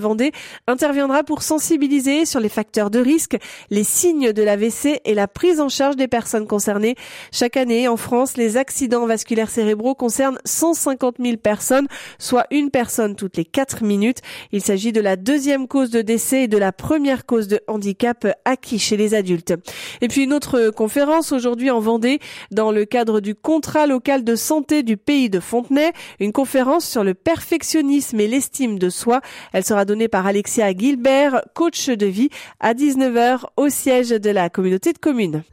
Vendée interviendra pour sensibiliser sur les facteurs de risque, les signes de l'AVC et la prise en charge des personnes concernées. Chaque année, en France, les accidents vasculaires cérébraux concernent 150 000 personnes, soit une personne toutes les 4 minutes. Il s'agit de la deuxième cause de décès et de la première cause de handicap acquis chez les adultes. Et puis une autre conférence aujourd'hui en Vendée, dans le cadre du contrat local de santé du pays de Fontenay, une conférence sur le perfectionnisme et l'estime de soi. Elle sera donnée par Alexia Gilbert, coach de vie, à 19h au siège de la communauté de communes.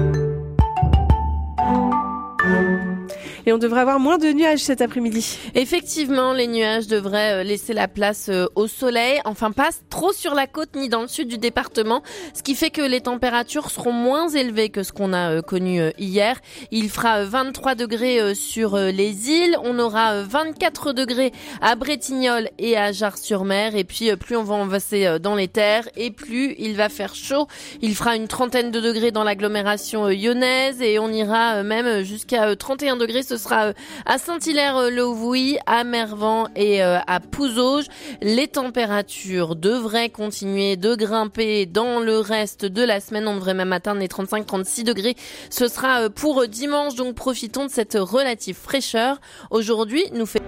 Et on devrait avoir moins de nuages cet après-midi. Effectivement, les nuages devraient laisser la place au soleil. Enfin, pas trop sur la côte ni dans le sud du département. Ce qui fait que les températures seront moins élevées que ce qu'on a connu hier. Il fera 23 degrés sur les îles. On aura 24 degrés à Bretignolles et à Jars-sur-Mer. Et puis, plus on va avancer dans les terres et plus il va faire chaud. Il fera une trentaine de degrés dans l'agglomération lyonnaise et on ira même jusqu'à 31 degrés. Ce sera à Saint-Hilaire-le-Haut-Vouilly, à Mervan et à Pouzauges. Les températures devraient continuer de grimper dans le reste de la semaine. On devrait même atteindre les 35-36 degrés. Ce sera pour dimanche, donc profitons de cette relative fraîcheur. Aujourd'hui, nous fait...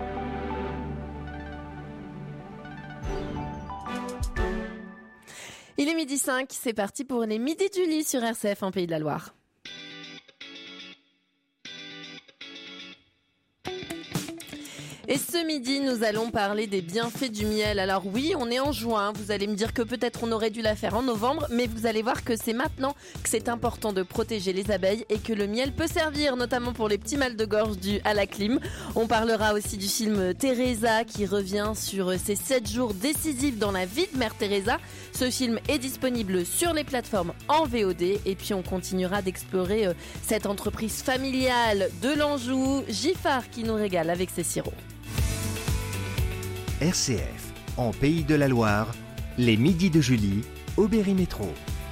Il est 12h05, c'est parti pour les Midis du Lit sur RCF en Pays de la Loire. Et ce midi, nous allons parler des bienfaits du miel. Alors oui, on est en juin. Vous allez me dire que peut-être on aurait dû la faire en novembre, mais vous allez voir que c'est maintenant que c'est important de protéger les abeilles et que le miel peut servir, notamment pour les petits mal de gorge dus à la clim. On parlera aussi du film Teresa qui revient sur ces 7 jours décisifs dans la vie de Mère Teresa. Ce film est disponible sur les plateformes en VOD et puis on continuera d'explorer cette entreprise familiale de l'Anjou, Giffard qui nous régale avec ses sirops. RCF, en Pays de la Loire, les Midis de Julie, Aubéry Métro.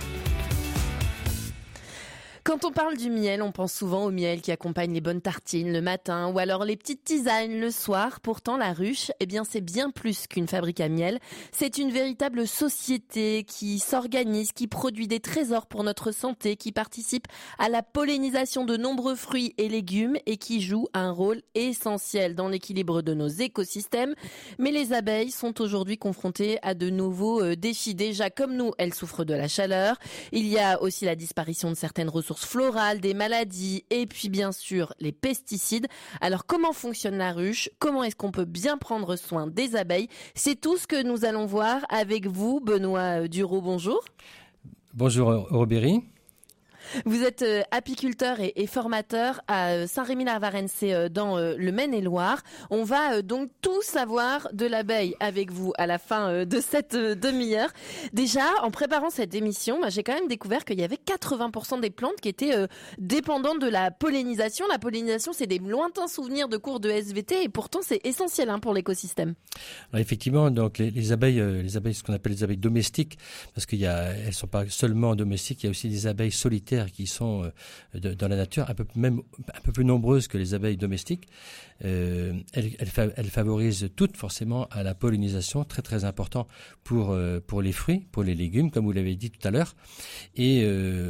Quand on parle du miel, on pense souvent au miel qui accompagne les bonnes tartines le matin ou alors les petites tisanes le soir. Pourtant, la ruche, c'est bien plus qu'une fabrique à miel. C'est une véritable société qui s'organise, qui produit des trésors pour notre santé, qui participe à la pollinisation de nombreux fruits et légumes et qui joue un rôle essentiel dans l'équilibre de nos écosystèmes. Mais les abeilles sont aujourd'hui confrontées à de nouveaux défis. Déjà, comme nous, elles souffrent de la chaleur. Il y a aussi la disparition de certaines ressources florales, des maladies et puis bien sûr les pesticides. Alors comment fonctionne la ruche ? Comment est-ce qu'on peut bien prendre soin des abeilles ? C'est tout ce que nous allons voir avec vous, Benoît Dureau. Bonjour. Bonjour Aubéry. Vous êtes apiculteur et formateur à Saint-Rémy-la-Varenne, c'est dans le Maine-et-Loire. On va donc tout savoir de l'abeille avec vous à la fin de cette demi-heure. Déjà, en préparant cette émission, j'ai quand même découvert qu'il y avait 80% des plantes qui étaient dépendantes de la pollinisation. La pollinisation, c'est des lointains souvenirs de cours de SVT et pourtant c'est essentiel pour l'écosystème. Alors, effectivement, donc les abeilles, ce qu'on appelle les abeilles domestiques, parce elles sont pas seulement domestiques, il y a aussi des abeilles solitaires qui sont dans la nature un peu plus nombreuses que les abeilles domestiques. Elles favorisent toutes forcément à la pollinisation, très très important pour les fruits, pour les légumes, comme vous l'avez dit tout à l'heure. Et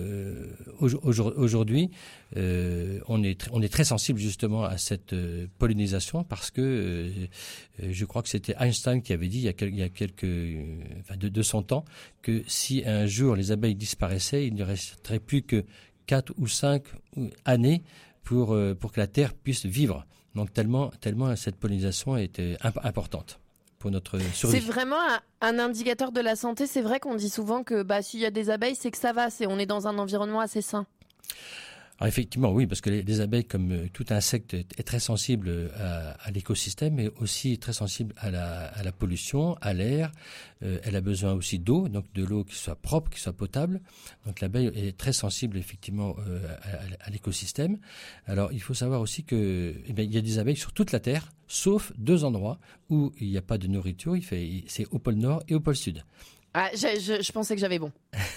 aujourd'hui, on est très sensible justement à cette pollinisation parce que je crois que c'était Einstein qui avait dit il y a de son temps que si un jour les abeilles disparaissaient, il ne resterait plus que 4 ou 5 années pour que la Terre puisse vivre. Donc tellement cette pollinisation est importante pour notre survie. C'est vraiment un indicateur de la santé. C'est vrai qu'on dit souvent que s'il y a des abeilles, c'est que ça va, on est dans un environnement assez sain. Alors effectivement, oui, parce que les abeilles, comme tout insecte, est très sensible à l'écosystème, mais aussi très sensible à la pollution, à l'air. Elle a besoin aussi d'eau, donc de l'eau qui soit propre, qui soit potable. Donc l'abeille est très sensible effectivement à l'écosystème. Alors il faut savoir aussi que il y a des abeilles sur toute la Terre, sauf 2 endroits où il n'y a pas de nourriture. C'est au pôle Nord et au pôle Sud. Ah, je pensais que j'avais bon.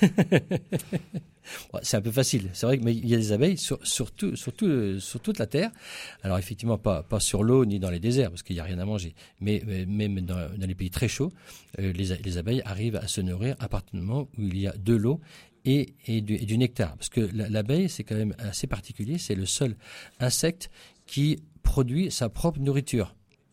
C'est un peu facile. C'est vrai qu'il y a des abeilles sur toute la Terre. Alors effectivement, pas sur l'eau ni dans les déserts, parce qu'il n'y a rien à manger. Mais même dans les pays très chauds, les abeilles arrivent à se nourrir à partir du moment où il y a de l'eau et du nectar. Parce que l'abeille, c'est quand même assez particulier. C'est le seul insecte qui produit sa propre nourriture.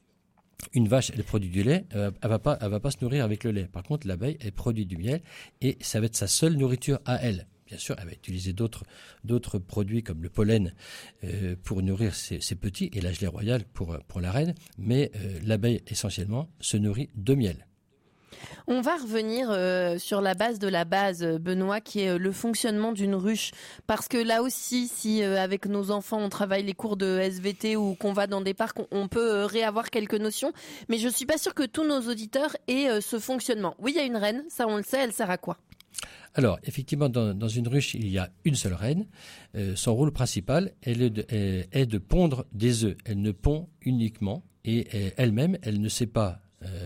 Une vache, elle produit du lait, elle va pas se nourrir avec le lait. Par contre, l'abeille, elle produit du miel et ça va être sa seule nourriture à elle. Bien sûr, elle va utiliser d'autres produits comme le pollen pour nourrir ses petits et la gelée royale pour la reine. Mais l'abeille, essentiellement, se nourrit de miel. On va revenir sur la base de la base, Benoît, qui est le fonctionnement d'une ruche. Parce que là aussi, si avec nos enfants, on travaille les cours de SVT ou qu'on va dans des parcs, on peut réavoir quelques notions. Mais je suis pas sûre que tous nos auditeurs aient ce fonctionnement. Oui, il y a une reine, ça on le sait, elle sert à quoi ? Alors, effectivement, dans une ruche, il y a une seule reine. Son rôle principal est de pondre des œufs. Elle ne pond uniquement et elle-même, elle ne sait pas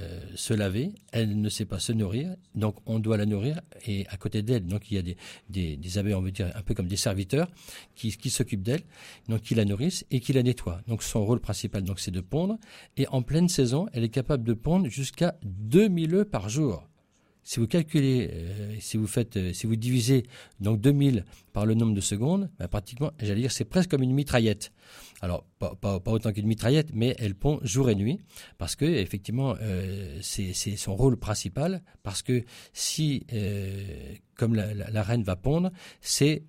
se laver, elle ne sait pas se nourrir, donc on doit la nourrir et à côté d'elle, donc il y a des abeilles, on veut dire un peu comme des serviteurs qui s'occupent d'elle, donc qui la nourrissent et qui la nettoient. Donc son rôle principal, donc c'est de pondre et en pleine saison, elle est capable de pondre jusqu'à 2000 œufs par jour. Si vous calculez, si vous divisez donc 2000 par le nombre de secondes, pratiquement, j'allais dire, c'est presque comme une mitraillette. Alors, pas autant qu'une mitraillette, mais elle pond jour et nuit, parce que effectivement, c'est son rôle principal, parce que si, comme la reine va pondre, c'est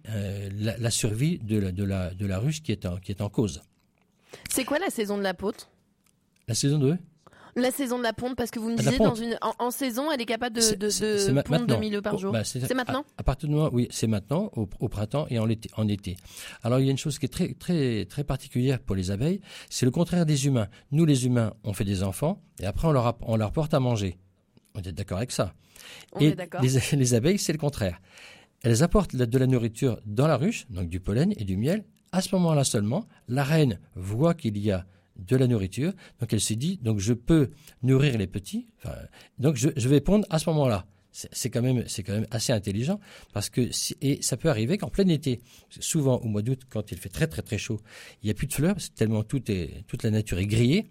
la survie de la ruche qui est en cause. C'est quoi la saison de la ponte ? La saison de La saison de la ponte, parce que vous me disiez en saison, elle est capable de pondre 2000 œufs par jour. C'est maintenant ? À partir du moment, oui, c'est maintenant, au printemps et en été. Alors, il y a une chose qui est très, très, très particulière pour les abeilles, c'est le contraire des humains. Nous, les humains, on fait des enfants et après, on leur porte à manger. On est d'accord avec ça. On est d'accord. Les abeilles, c'est le contraire. Elles apportent de la nourriture dans la ruche, donc du pollen et du miel. À ce moment-là seulement, la reine voit qu'il y a de la nourriture, donc elle se dit, donc je peux nourrir les petits, donc je vais pondre à ce moment-là. C'est quand même assez intelligent, parce que et ça peut arriver qu'en plein été, souvent au mois d'août, quand il fait très très très chaud, il n'y a plus de fleurs, parce que tellement toute la nature est grillée.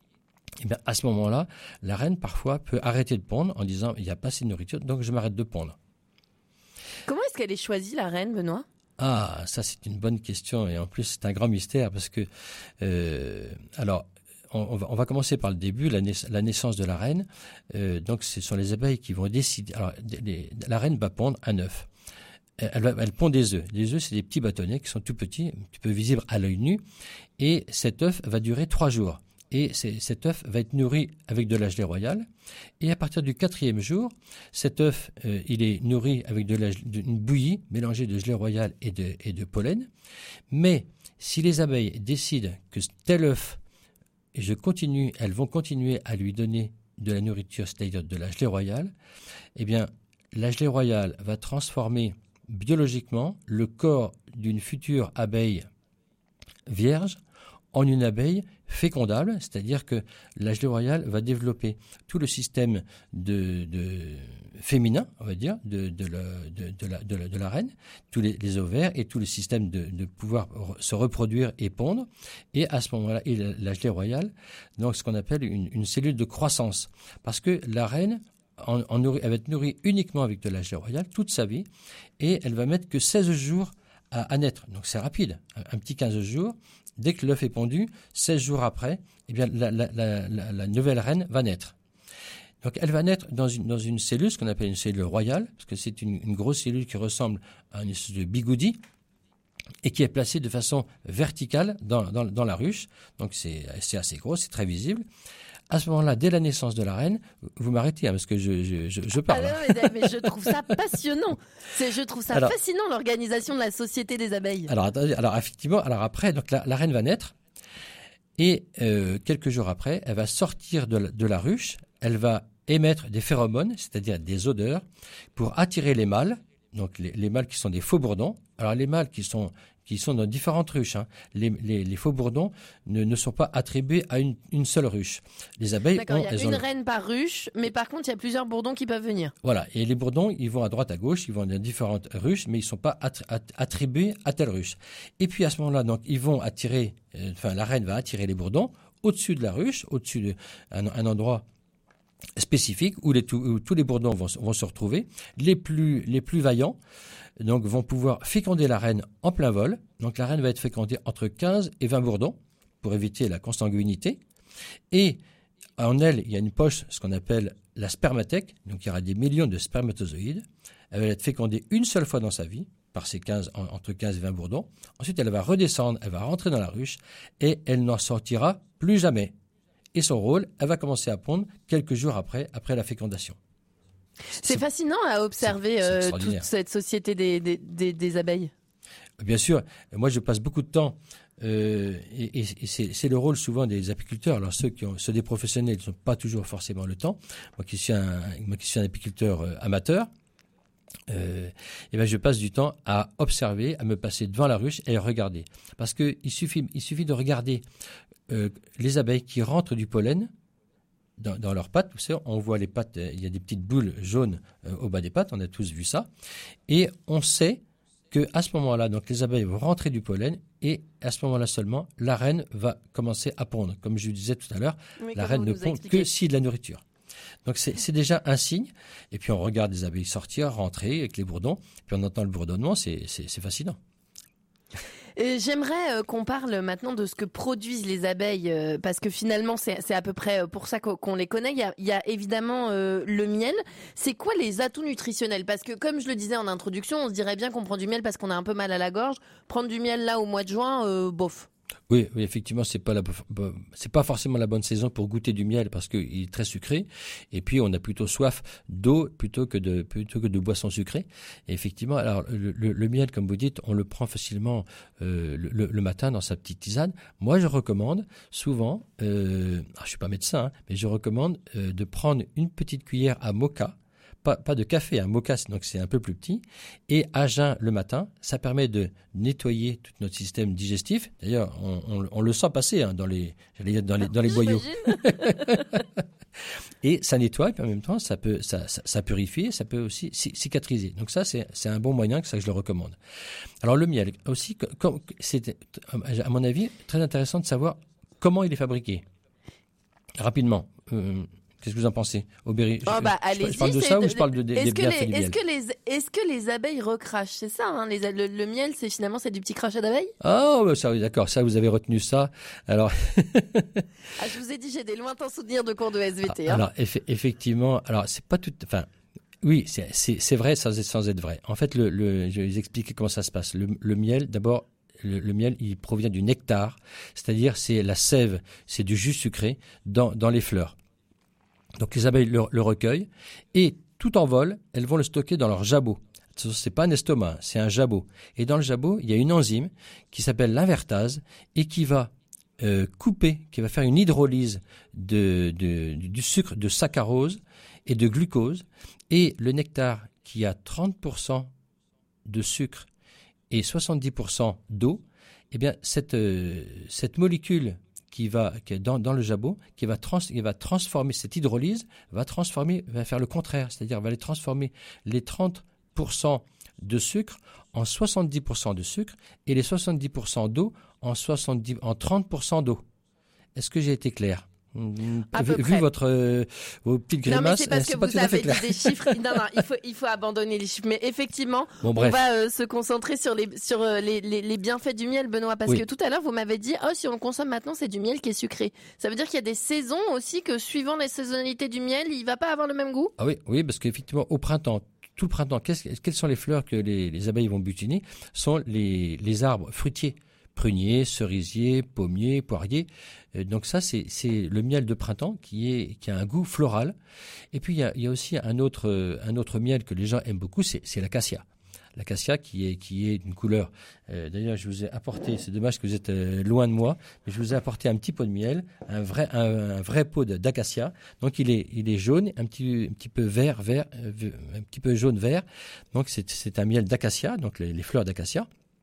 Et bien à ce moment-là, la reine parfois peut arrêter de pondre en disant, il n'y a pas assez de nourriture, donc je m'arrête de pondre. Comment est-ce qu'elle est choisie, la reine, Benoît ? Ah, ça c'est une bonne question et en plus c'est un grand mystère parce que alors on va commencer par le début, la naissance de la reine. Donc ce sont les abeilles qui vont décider. Alors la reine va pondre un œuf. Elle pond des œufs. Les œufs, c'est des petits bâtonnets qui sont tout petits, un petit peu visibles à l'œil nu. Et cet œuf va durer 3 jours. Et cet œuf va être nourri avec de la gelée royale. Et à partir du 4e jour, cet œuf, il est nourri avec d'une bouillie mélangée de gelée royale et de pollen. Mais si les abeilles décident que tel œuf, elles vont continuer à lui donner de la nourriture, c'est-à-dire de la gelée royale, eh bien, la gelée royale va transformer biologiquement le corps d'une future abeille vierge en une abeille fécondable, c'est-à-dire que la gelée royale va développer tout le système féminin, on va dire, de la reine, tous les ovaires et tout le système de pouvoir se reproduire et pondre. Et à ce moment-là, la gelée royale, donc ce qu'on appelle une cellule de croissance, parce que la reine, elle va être nourrie uniquement avec de la gelée royale toute sa vie, et elle va mettre que 16 jours à naître. Donc c'est rapide, un petit 15 jours. Dès que l'œuf est pondu, 16 jours après, eh bien, la nouvelle reine va naître. Donc, elle va naître dans une cellule, ce qu'on appelle une cellule royale, parce que c'est une grosse cellule qui ressemble à une espèce de bigoudi et qui est placée de façon verticale dans la ruche. Donc, c'est assez gros, c'est très visible. À ce moment-là, dès la naissance de la reine, vous m'arrêtez parce que je parle. Ah non, mais je trouve ça passionnant. Je trouve ça fascinant, l'organisation de la société des abeilles. Alors effectivement, après, donc la reine va naître et quelques jours après, elle va sortir de la ruche. Elle va émettre des phéromones, c'est-à-dire des odeurs, pour attirer les mâles. Donc les mâles qui sont des faux bourdons. Alors les mâles qui sont qui sont dans différentes ruches. Hein. Les faux bourdons ne sont pas attribués à une seule ruche. Les abeilles D'accord, il y a une reine par ruche, mais par contre, il y a plusieurs bourdons qui peuvent venir. Voilà, et les bourdons, ils vont à droite, à gauche, ils vont dans différentes ruches, mais ils ne sont pas attribués à telle ruche. Et puis à ce moment-là, donc, ils vont attirer, la reine va attirer les bourdons au-dessus de la ruche, au-dessus d'un endroit spécifique où tous les bourdons vont se retrouver. Les plus vaillants donc, vont pouvoir féconder la reine en plein vol. Donc la reine va être fécondée entre 15 et 20 bourdons pour éviter la consanguinité. Et en elle, il y a une poche, ce qu'on appelle la spermathèque. Donc il y aura des millions de spermatozoïdes. Elle va être fécondée une seule fois dans sa vie par ces entre 15 et 20 bourdons. Ensuite, elle va redescendre, elle va rentrer dans la ruche et elle n'en sortira plus jamais. Et son rôle, elle va commencer à pondre quelques jours après la fécondation. C'est fascinant à observer toute cette société des abeilles. Bien sûr, moi je passe beaucoup de temps et c'est le rôle souvent des apiculteurs. Alors ceux des professionnels, ils n'ont pas toujours forcément le temps. Moi qui suis un apiculteur amateur, et ben je passe du temps à observer, à me passer devant la ruche et à regarder. Parce que il suffit de regarder les abeilles qui rentrent du pollen dans leurs pattes. Vous savez, on voit les pattes, il y a des petites boules jaunes au bas des pattes, on a tous vu ça. Et on sait qu'à ce moment-là, donc les abeilles vont rentrer du pollen et à ce moment-là seulement, la reine va commencer à pondre. Comme je vous disais tout à l'heure, la reine ne pond que si de la nourriture. Donc c'est déjà un signe. Et puis on regarde les abeilles sortir, rentrer avec les bourdons. Puis on entend le bourdonnement, c'est fascinant. J'aimerais qu'on parle maintenant de ce que produisent les abeilles, parce que finalement c'est à peu près pour ça qu'on les connaît. Il y a évidemment le miel. C'est quoi les atouts nutritionnels? Parce que comme je le disais en introduction, on se dirait bien qu'on prend du miel parce qu'on a un peu mal à la gorge. Prendre du miel là au mois de juin, bof. Oui, effectivement, c'est pas forcément la bonne saison pour goûter du miel parce qu'il est très sucré. Et puis, on a plutôt soif d'eau plutôt que de boissons sucrées. Et effectivement, alors le miel, comme vous dites, on le prend facilement le matin dans sa petite tisane. Moi, je recommande souvent, je suis pas médecin, hein, mais je recommande de prendre une petite cuillère à moka. Pas de café, un moka, donc c'est un peu plus petit, et à jeun le matin, ça permet de nettoyer tout notre système digestif. D'ailleurs, on le sent passer hein, dans les boyaux. Et ça nettoie, et en même temps, ça purifie, ça peut aussi cicatriser. Donc ça, c'est un bon moyen, que ça je le recommande. Alors le miel aussi, c'est à mon avis très intéressant de savoir comment il est fabriqué. Rapidement. Qu'est-ce que vous en pensez, Aubéry? Je parle de ça ou je parle des bienfaits du miel? Est-ce que les abeilles recrachent? C'est ça, hein, le miel, c'est du petit crachat d'abeilles? Ah, ça, oui, d'accord, ça, vous avez retenu ça. Alors. Je vous ai dit, j'ai des lointains souvenirs de cours de SVT. Alors, effectivement, alors, c'est pas tout, enfin, oui, c'est vrai sans être vrai. En fait, je vais vous expliquer comment ça se passe. Le miel, d'abord, le miel, il provient du nectar, c'est-à-dire, c'est la sève, c'est du jus sucré dans les fleurs. Donc les abeilles le recueillent et tout en vol, elles vont le stocker dans leur jabot. C'est pas un estomac, c'est un jabot. Et dans le jabot, il y a une enzyme qui s'appelle l'invertase et qui va qui va faire une hydrolyse du sucre de saccharose et de glucose. Et le nectar qui a 30% de sucre et 70% d'eau, eh bien cette molécule qui est dans le jabot, qui va transformer cette hydrolyse, va faire le contraire, c'est-à-dire va transformer les 30% de sucre en 70% de sucre et les 70% d'eau en 30% d'eau. Est-ce que j'ai été clair? Vu vos petites grimaces, non, mais c'est parce que pas vous tout à fait avez clair. dit des chiffres. Non, il faut abandonner les chiffres. Mais effectivement, on va se concentrer sur les bienfaits du miel, Benoît. Parce que tout à l'heure, vous m'avez dit, si on le consomme maintenant, c'est du miel qui est sucré. Ça veut dire qu'il y a des saisons aussi que suivant les saisonnalités du miel, il va pas avoir le même goût? Ah oui, parce qu'effectivement, au printemps, tout le printemps, quelles sont les fleurs que les abeilles vont butiner? Sont les arbres fruitiers. Pruniers, cerisiers, pommiers, poiriers. Donc ça, c'est le miel de printemps qui a un goût floral. Et puis il y a aussi un autre miel que les gens aiment beaucoup, c'est l'acacia. L'acacia qui est d'une couleur. D'ailleurs, je vous ai apporté. C'est dommage que vous êtes loin de moi, mais je vous ai apporté un petit pot de miel, un vrai pot d'acacia. Donc il est jaune, un petit peu vert, un petit peu jaune vert. Donc c'est un miel d'acacia, donc les fleurs d'acacia.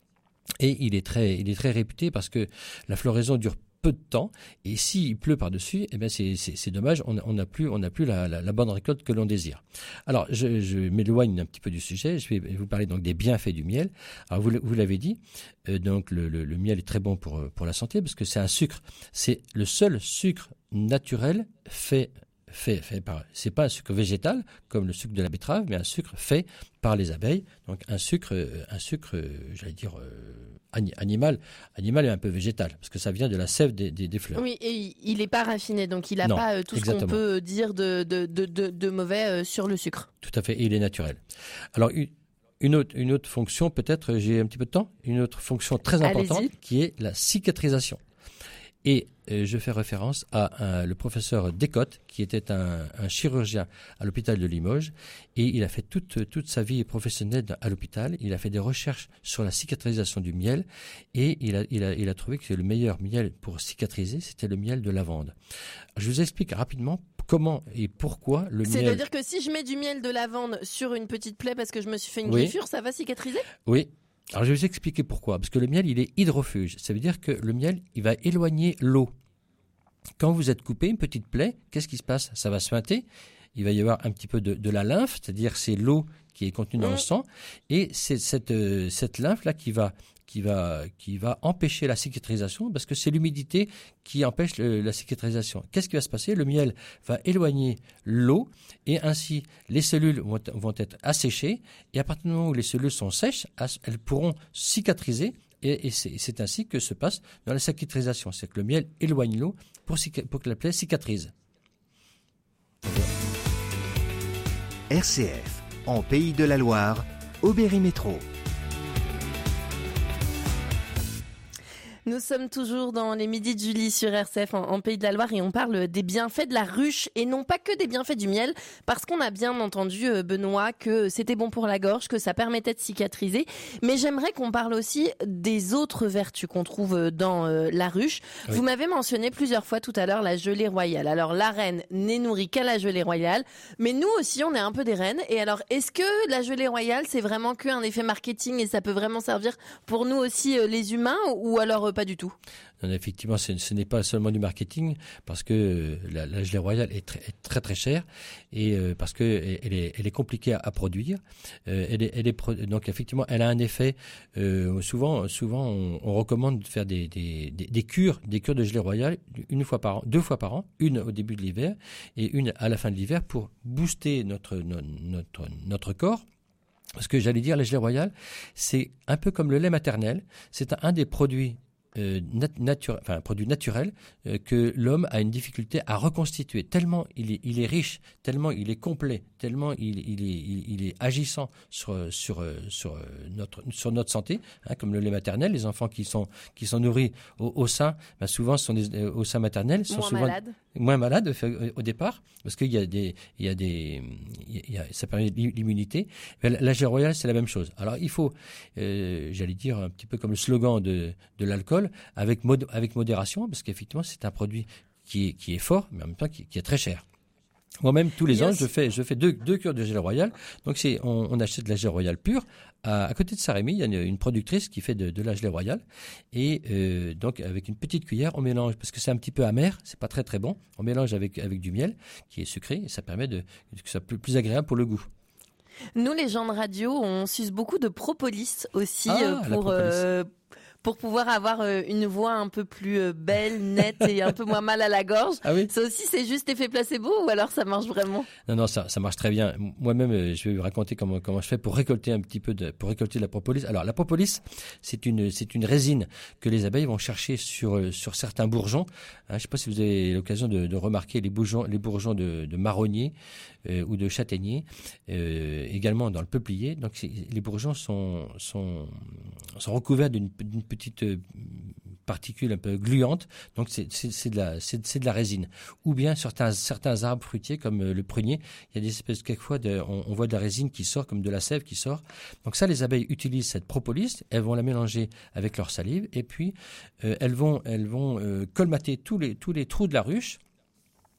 Et il est très réputé parce que la floraison dure peu de temps, et s'il pleut par-dessus, eh ben c'est dommage, on n'a plus la bonne récolte que l'on désire. Alors, je m'éloigne un petit peu du sujet, je vais vous parler donc des bienfaits du miel. Alors, vous l'avez dit, donc le miel est très bon pour la santé, parce que c'est un sucre, c'est le seul sucre naturel fait c'est pas un sucre végétal comme le sucre de la betterave, mais un sucre fait par les abeilles. Donc un sucre, j'allais dire animal et un peu végétal, parce que ça vient de la sève des fleurs. Oui, et il n'est pas raffiné, donc il n'a pas tout exactement. Ce qu'on peut dire de mauvais sur le sucre. Tout à fait, et il est naturel. Alors une autre fonction, peut-être, j'ai un petit peu de temps, une autre fonction très importante, allez-y, qui est la cicatrisation. Et je fais référence à le professeur Descotes, qui était un chirurgien à l'hôpital de Limoges, et il a fait toute sa vie professionnelle à l'hôpital. Il a fait des recherches sur la cicatrisation du miel, et il a trouvé que le meilleur miel pour cicatriser, c'était le miel de lavande. Je vous explique rapidement comment et pourquoi le miel... C'est-à-dire que si je mets du miel de lavande sur une petite plaie parce que je me suis fait une griffure, ça va cicatriser ? Oui. Alors, je vais vous expliquer pourquoi. Parce que le miel, il est hydrofuge. Ça veut dire que le miel, il va éloigner l'eau. Quand vous êtes coupé, une petite plaie, qu'est-ce qui se passe ? Ça va suinter. Il va y avoir un petit peu de la lymphe, c'est-à-dire c'est l'eau qui est contenue dans le sang. Et c'est cette lymphe-là qui va empêcher la cicatrisation, parce que c'est l'humidité qui empêche la cicatrisation. Qu'est-ce qui va se passer ? Le miel va éloigner l'eau, et ainsi les cellules vont être asséchées, et à partir du moment où les cellules sont sèches, elles pourront cicatriser, et c'est ainsi que se passe dans la cicatrisation. C'est que le miel éloigne l'eau pour que la plaie cicatrise. RCF, en Pays de la Loire, Aubéry Métro. Nous sommes toujours dans les midis de Julie sur RCF en Pays de la Loire, et on parle des bienfaits de la ruche et non pas que des bienfaits du miel, parce qu'on a bien entendu, Benoît, que c'était bon pour la gorge, que ça permettait de cicatriser. Mais j'aimerais qu'on parle aussi des autres vertus qu'on trouve dans la ruche. Oui. Vous m'avez mentionné plusieurs fois tout à l'heure la gelée royale. Alors la reine n'est nourrie qu'à la gelée royale, mais nous aussi on est un peu des reines. Et alors est-ce que la gelée royale c'est vraiment qu'un effet marketing et ça peut vraiment servir pour nous aussi les humains, ou alors pas du tout? Non, effectivement, ce n'est pas seulement du marketing, parce que la gelée royale est très très chère, et parce que elle est compliquée à produire. Donc effectivement, elle a un effet. Souvent, on recommande de faire des cures de gelée royale une fois par an, 2 fois par an, une au début de l'hiver et une à la fin de l'hiver, pour booster notre corps. Parce que j'allais dire, la gelée royale, c'est un peu comme le lait maternel. C'est un des produits produit naturel que l'homme a une difficulté à reconstituer, tellement il est riche, tellement il est complet, tellement il est agissant sur notre santé, hein, comme le lait maternel. Les enfants qui sont nourris au sein, ben souvent sont au sein maternel, sont souvent moins malades au départ, parce qu'il ça permet l'immunité. La gelée royale, c'est la même chose. Alors il faut, j'allais dire un petit peu comme le slogan de l'alcool, avec modération, parce qu'effectivement c'est un produit qui est fort, mais en même temps qui est très cher. Moi-même, tous les ans, je fais 2 cures de gelée royale. Donc on achète de la gelée royale pure. À côté de Saint-Rémy, il y a une productrice qui fait de la gelée royale, et donc avec une petite cuillère, on mélange, parce que c'est un petit peu amer, c'est pas très très bon. On mélange avec du miel qui est sucré, et ça permet que ça soit plus agréable pour le goût. Nous, les gens de radio, on suce beaucoup de propolis aussi pour pouvoir avoir une voix un peu plus belle, nette et un peu moins mal à la gorge. Ah oui. Ça aussi, c'est juste effet placebo, ou alors ça marche vraiment? Non, ça marche très bien. Moi-même, je vais vous raconter comment je fais pour récolter de la propolis. Alors, la propolis, c'est une résine que les abeilles vont chercher sur certains bourgeons. Hein, je ne sais pas si vous avez l'occasion de remarquer les bourgeons de marronnier ou de châtaignier, également dans le peuplier. Donc, les bourgeons sont recouverts d'une petite particule un peu gluante, donc c'est de la résine. Ou bien certains arbres fruitiers comme le prunier, il y a des espèces, quelquefois on voit de la résine qui sort, comme de la sève qui sort. Donc ça, les abeilles utilisent cette propolis, elles vont la mélanger avec leur salive, et puis elles vont colmater tous les trous de la ruche.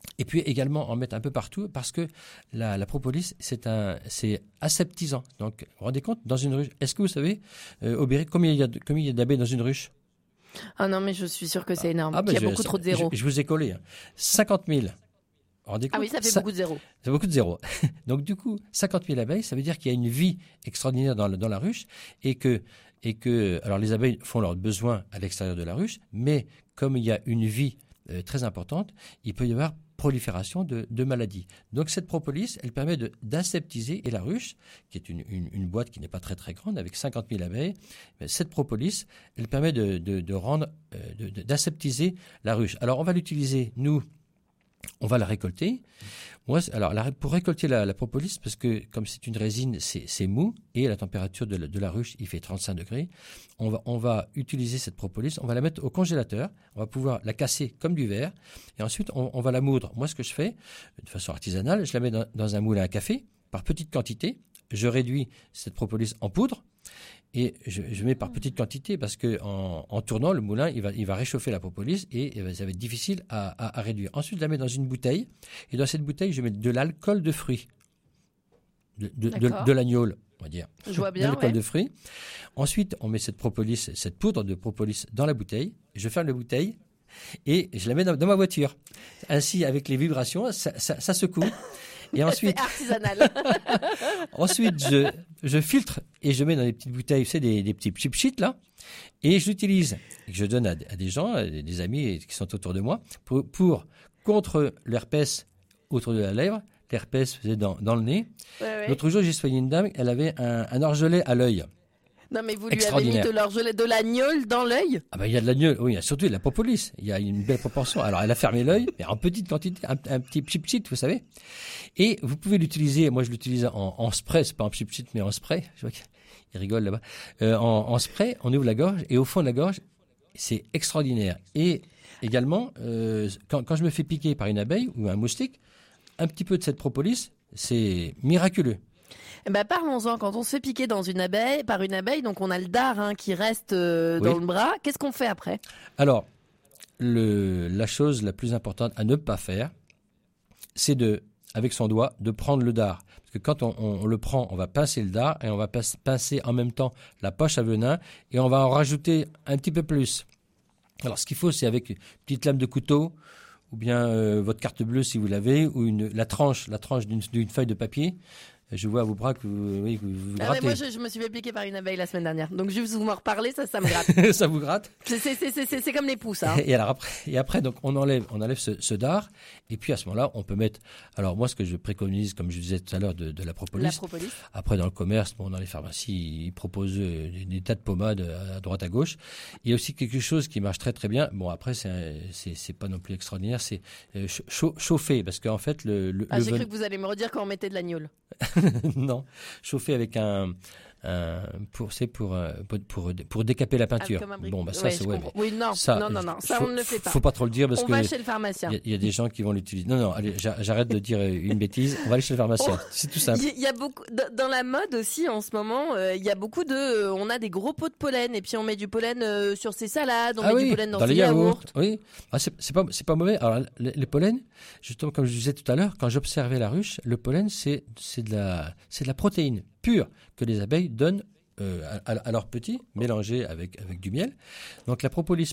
Et puis également en mettre un peu partout parce que la propolis, c'est aseptisant. Donc, vous vous rendez compte, dans une ruche, est-ce que vous savez, Aubéry, combien il y a d'abeilles dans une ruche? Ah non, mais je suis sûre que c'est énorme. Il y a beaucoup trop de zéros. Je vous ai collé. 50 000. Ah oui, ça fait beaucoup de zéros. Ça fait beaucoup de zéros. Donc du coup, 50 000 abeilles, ça veut dire qu'il y a une vie extraordinaire dans la ruche et que alors les abeilles font leurs besoins à l'extérieur de la ruche, mais comme il y a une vie très importante, il peut y avoir prolifération de maladies. Donc cette propolis, elle permet d'aseptiser, et la ruche, qui est une boîte qui n'est pas très très grande, avec 50 000 abeilles, cette propolis, elle permet d'aseptiser la ruche. Alors on va l'utiliser, nous, on va la récolter. Pour récolter la propolis, parce que comme c'est une résine, c'est mou, et la température de la ruche, il fait 35 degrés, on va utiliser cette propolis, on va la mettre au congélateur, on va pouvoir la casser comme du verre, et ensuite on va la moudre. Moi, ce que je fais, de façon artisanale, je la mets dans un moule à café, par petite quantité, je réduis cette propolis en poudre, et je mets par petite quantité parce que en tournant, le moulin, il va réchauffer la propolis et ça va être difficile à réduire. Ensuite, je la mets dans une bouteille et dans cette bouteille, je mets de l'alcool de fruits, de l'agnole, on va dire. Je vois bien, de l'alcool de fruits. Ensuite, on met cette poudre de propolis dans la bouteille. Je ferme la bouteille et je la mets dans ma voiture. Ainsi, avec les vibrations, ça secoue. Et ensuite, c'est artisanal. Ensuite, je filtre et je mets dans des petites bouteilles, vous savez, des petits chip-sheets là, et je l'utilise. Je donne à des gens, des amis qui sont autour de moi, pour contre l'herpès autour de la lèvre. L'herpès faisait dans le nez. Ouais. L'autre jour, j'ai soigné une dame, elle avait un orgelet à l'œil. Non, mais vous lui avez mis de l'agnole dans l'œil? Ah ben, il y a de l'agnole, oui, il y a surtout de la propolis. Il y a une belle proportion. Alors, elle a fermé l'œil, mais en petite quantité, un petit chip-sheet, vous savez. Et vous pouvez l'utiliser, moi je l'utilise en spray, c'est pas en chip-sheet, mais en spray. Je vois qu'il rigole là-bas. En spray, on ouvre la gorge, et au fond de la gorge, c'est extraordinaire. Et également, quand je me fais piquer par une abeille ou un moustique, un petit peu de cette propolis, c'est miraculeux. Parlons-en. Quand on se fait piquer par une abeille, donc on a le dard qui reste dans le bras. Qu'est-ce qu'on fait après? Alors, la chose la plus importante à ne pas faire, c'est avec son doigt, de prendre le dard. Parce que quand on le prend, on va pincer le dard et on va pincer en même temps la poche à venin et on va en rajouter un petit peu plus. Alors, ce qu'il faut, c'est avec une petite lame de couteau ou bien votre carte bleue si vous l'avez, ou la tranche d'une feuille de papier. Je vois à vos bras que vous grattez. Moi, je me suis fait piquer par une abeille la semaine dernière. Donc, juste vous m'en reparlez, ça me gratte. Ça vous gratte? C'est comme les pouces, hein. Et après, donc, on enlève ce dard. Et puis, à ce moment-là, on peut mettre, alors, moi, ce que je préconise, comme je disais tout à l'heure, de la propolis. La propolis. Après, dans le commerce, dans les pharmacies, ils proposent des tas de pommades à droite, à gauche. Il y a aussi quelque chose qui marche très, très bien. Bon, après, c'est pas non plus extraordinaire. C'est chauffer. Parce qu'en fait, j'ai cru que vous allez me redire quand on mettait de l'agnole. Non, chauffer avec pour décaper la peinture. Bon, ça, c'est oui, non, ça on ne le fait pas. Faut pas trop le dire parce on va chez le pharmacien. Il y a des gens qui vont l'utiliser. Non, allez, j'arrête de dire une bêtise. On va aller chez le pharmacien. C'est tout simple. Il y a beaucoup dans la mode aussi en ce moment. Il y a beaucoup on a des gros pots de pollen et puis on met du pollen sur ses salades, on met du pollen dans ses yaourts. Oui, c'est pas mauvais. Alors les pollens, justement comme je disais tout à l'heure, quand j'observais la ruche, le pollen c'est de la protéine pure que les abeilles donnent à leurs petits, mélangés avec du miel. Donc le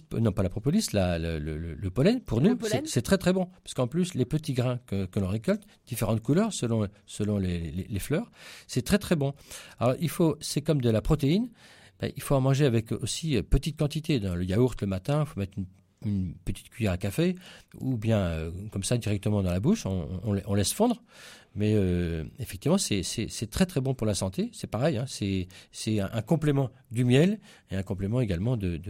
pollen, pour nous, c'est très très bon. Parce qu'en plus, les petits grains que l'on récolte, différentes couleurs selon les fleurs, c'est très très bon. Alors c'est comme de la protéine, il faut en manger avec aussi petite quantité. Dans le yaourt le matin, il faut mettre une petite cuillère à café, ou bien comme ça directement dans la bouche, on laisse fondre. Mais effectivement, c'est très très bon pour la santé. C'est pareil, hein, c'est un complément du miel et un complément également de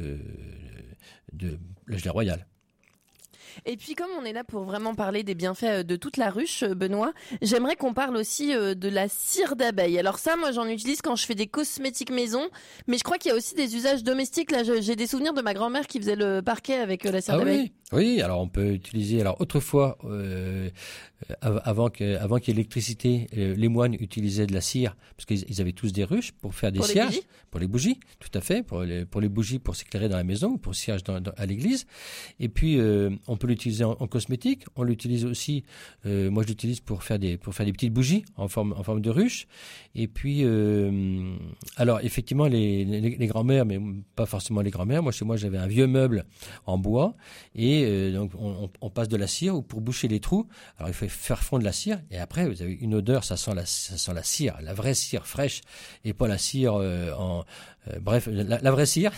la gelée royale. Et puis comme on est là pour vraiment parler des bienfaits de toute la ruche, Benoît, j'aimerais qu'on parle aussi de la cire d'abeille. Alors ça, moi j'en utilise quand je fais des cosmétiques maison, mais je crois qu'il y a aussi des usages domestiques. Là, j'ai des souvenirs de ma grand-mère qui faisait le parquet avec la cire d'abeille. Oui, alors on peut utiliser. Alors autrefois, avant qu'il y ait l'électricité, les moines utilisaient de la cire parce qu'ils avaient tous des ruches pour faire des cierges, pour les bougies, tout à fait, pour les bougies pour s'éclairer dans la maison ou pour cierge à l'église. Et puis on peut l'utiliser en cosmétique. On l'utilise aussi. Moi, je l'utilise pour faire des petites bougies en forme de ruche. Et puis alors effectivement les grands-mères, mais pas forcément les grands-mères. Moi, chez moi, j'avais un vieux meuble en bois et donc on passe de la cire ou pour boucher les trous. Alors il faut faire fondre la cire et après vous avez une odeur, ça sent la cire, la vraie cire fraîche et pas la cire bref, la vraie cire.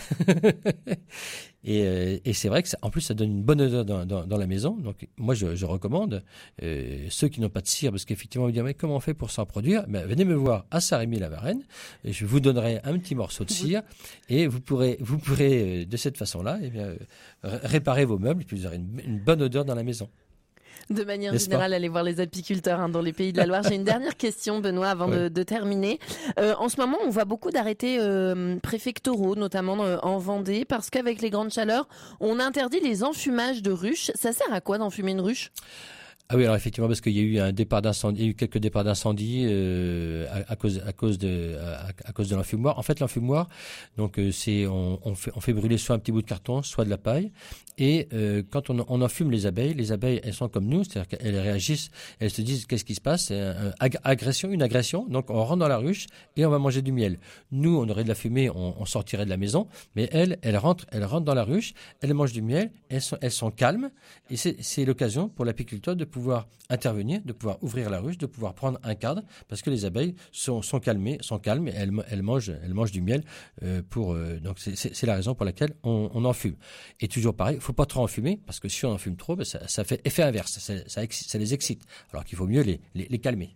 Et c'est vrai que en plus ça donne une bonne odeur dans la maison. Donc moi je recommande ceux qui n'ont pas de cire, parce qu'effectivement vous direz mais comment on fait pour s'en produire, venez me voir à Saint-Rémy-la-Varenne et je vous donnerai un petit morceau de cire et vous pourrez de cette façon-là réparer vos meubles et puis vous aurez une bonne odeur dans la maison. De manière générale, allez voir les apiculteurs dans les Pays de la Loire. J'ai une dernière question, Benoît, avant de terminer. En ce moment, on voit beaucoup d'arrêtés préfectoraux, notamment en Vendée, parce qu'avec les grandes chaleurs, on interdit les enfumages de ruches. Ça sert à quoi d'enfumer une ruche ? Ah oui, alors effectivement, parce qu'il y a eu quelques départs d'incendie à cause de l'enfumoir. En fait, l'enfumoir, donc on fait brûler soit un petit bout de carton, soit de la paille. Et quand on enfume les abeilles, elles sont comme nous, c'est-à-dire qu'elles réagissent, elles se disent qu'est-ce qui se passe, c'est une agression. Donc on rentre dans la ruche et on va manger du miel. Nous, on aurait de la fumée, on sortirait de la maison, mais elles rentrent dans la ruche, elles mangent du miel, elles sont calmes et c'est l'occasion pour l'apiculteur de pouvoir intervenir, de pouvoir ouvrir la ruche, de pouvoir prendre un cadre, parce que les abeilles sont calmes et elles mangent du miel. Donc c'est la raison pour laquelle on enfume. Et toujours pareil, faut pas trop enfumer, parce que si on enfume trop, ça fait effet inverse, ça les excite, alors qu'il vaut mieux les calmer.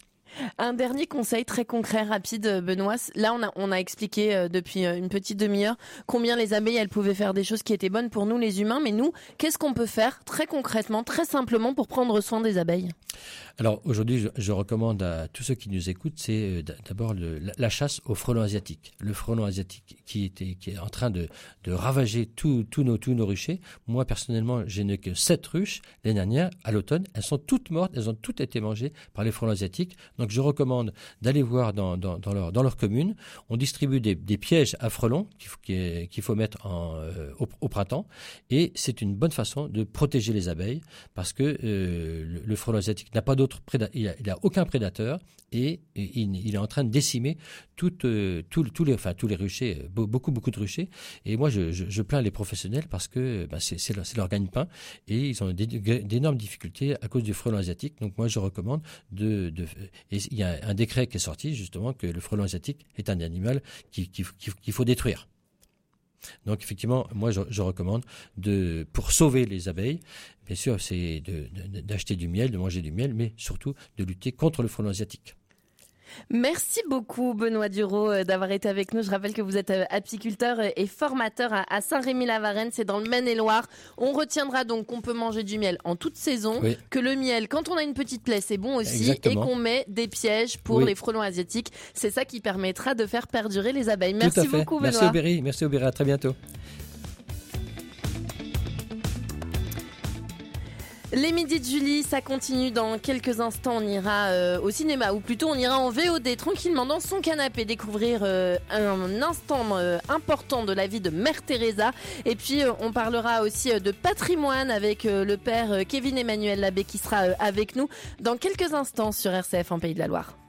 Un dernier conseil très concret, rapide, Benoît. Là, on a expliqué depuis une petite demi-heure combien les abeilles, elles pouvaient faire des choses qui étaient bonnes pour nous, les humains. Mais nous, qu'est-ce qu'on peut faire très concrètement, très simplement pour prendre soin des abeilles ? Alors aujourd'hui, je recommande à tous ceux qui nous écoutent, c'est d'abord la chasse au frelon asiatique. Le frelon asiatique qui est en train de ravager tous nos ruchers. Moi, personnellement, je n'ai que 7 ruches. L'année dernière, à l'automne, elles sont toutes mortes, elles ont toutes été mangées par les frelons asiatiques. Donc je recommande d'aller voir dans leur commune. On distribue des pièges à frelons qu'il faut mettre au printemps. Et c'est une bonne façon de protéger les abeilles, parce que le frelon asiatique n'a pas d'autre prédateur, il a aucun prédateur, et il est en train de décimer tous les ruchers, beaucoup de ruchers. Et moi je plains les professionnels parce que c'est leur gagne-pain et ils ont d'énormes difficultés à cause du frelon asiatique. Donc moi je recommande et il y a un décret qui est sorti justement que le frelon asiatique est un animal qu'il faut détruire. Donc effectivement, moi je recommande pour sauver les abeilles, bien sûr, c'est d'acheter du miel, de manger du miel, mais surtout de lutter contre le frelon asiatique. Merci beaucoup Benoît Dureau d'avoir été avec nous. Je rappelle que vous êtes apiculteur et formateur à Saint-Rémy-la-Varenne, c'est dans le Maine-et-Loire. On retiendra donc qu'on peut manger du miel en toute saison, oui. Que le miel, quand on a une petite plaie, c'est bon aussi. Exactement. Et qu'on met des pièges pour les frelons asiatiques. C'est ça qui permettra de faire perdurer les abeilles. Merci beaucoup Benoît. Merci Aubéry, à très bientôt. Les Midis de Julie, ça continue dans quelques instants. On ira au cinéma, ou plutôt on ira en VOD tranquillement dans son canapé découvrir un instant important de la vie de Mère Teresa. Et puis on parlera aussi de patrimoine avec le père Kevin Emmanuel Labbé qui sera avec nous dans quelques instants sur RCF en Pays de la Loire.